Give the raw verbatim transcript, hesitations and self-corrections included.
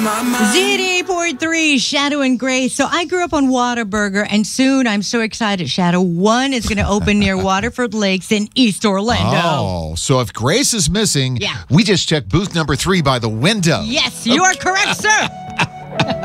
Z eighty-eight point three, Shadow and Grace. So I grew up on Whataburger, and soon I'm so excited, Shadow, one is going to open near Waterford Lakes in East Orlando. Oh, so if Grace is missing, yeah. we just checked booth number three by the window. Yes, you okay. are correct, sir.